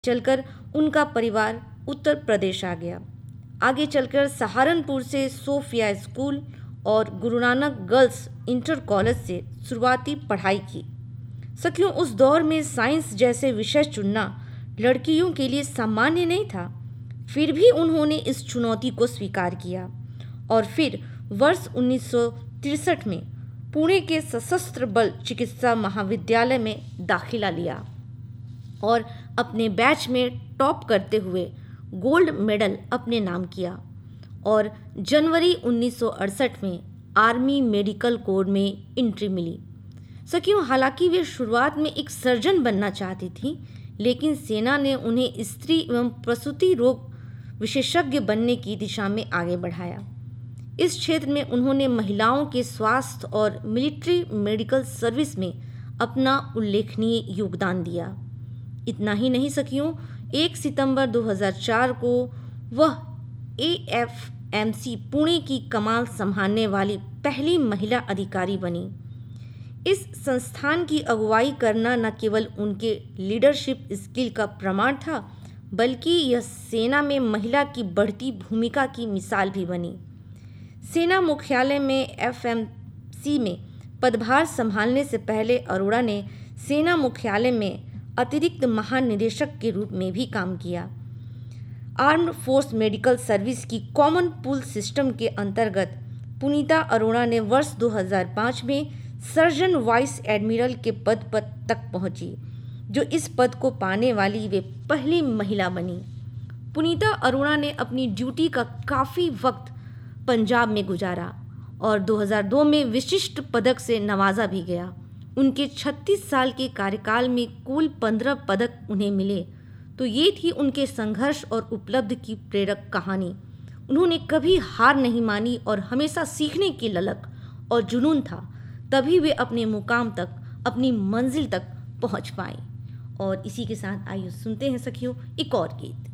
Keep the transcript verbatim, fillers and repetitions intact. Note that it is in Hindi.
चलकर उनका परिवार उत्तर प्रदेश आ गया। आगे चलकर सहारनपुर से सोफिया स्कूल और Guru Nanak girls inter college से शुरुआती पढ़ाई की। सखियों, उस दौर में साइंस जैसे विषय चुनना लड़कियों के लिए सामान्य नहीं था। फिर भी उन्होंने इस चुनौती को स्वीकार किया और फिर वर्ष उन्नीस सौ तिरसठ में पुणे के सशस्त्र बल चिकित्सा महाविद्यालय में दाखिला लिया और अपने बैच में टॉप करते हुए गोल्ड मेडल अपने नाम किया और जनवरी उन्नीस सौ अड़सठ में आर्मी मेडिकल कोर में एंट्री मिली। सखियों, हालांकि वे शुरुआत में एक सर्जन बनना चाहती थी, लेकिन सेना ने उन्हें स्त्री एवं प्रसूति रोग विशेषज्ञ बनने की दिशा में आगे बढ़ाया। इस क्षेत्र में उन्होंने महिलाओं के स्वास्थ्य और मिलिट्री मेडिकल सर्विस में अपना उल्लेखनीय योगदान दिया। इतना ही नहीं सखियों, एक सितंबर दो हज़ार चार को वह A F M C Pune की कमान संभालने वाली पहली महिला अधिकारी बनी। इस संस्थान की अगुवाई करना न केवल उनके लीडरशिप स्किल का प्रमाण था, बल्कि यह सेना में महिला की बढ़ती भूमिका की मिसाल भी बनी। सेना मुख्यालय में एफ एम सी में पदभार संभालने से पहले अरोड़ा ने सेना मुख्यालय में अतिरिक्त महानिदेशक के रूप में भी काम किया। आर्म्ड फोर्स मेडिकल सर्विस की कॉमन पूल सिस्टम के अंतर्गत पुनीता अरोड़ा ने वर्ष दो हज़ार पाँच में सर्जन वाइस एडमिरल के पद पर तक पहुंची, जो इस पद को पाने वाली वे पहली महिला बनी। पुनीता अरोड़ा ने अपनी ड्यूटी का काफ़ी वक्त पंजाब में गुजारा और दो हज़ार दो में विशिष्ट पदक से नवाजा भी गया। उनके छत्तीस साल के कार्यकाल में कुल पंद्रह पदक उन्हें मिले। तो ये थी उनके संघर्ष और उपलब्धि की प्रेरक कहानी। उन्होंने कभी हार नहीं मानी और हमेशा सीखने की ललक और जुनून था, तभी वे अपने मुकाम तक, अपनी मंजिल तक पहुंच पाए। और इसी के साथ आइए सुनते हैं सखियों एक और गीत।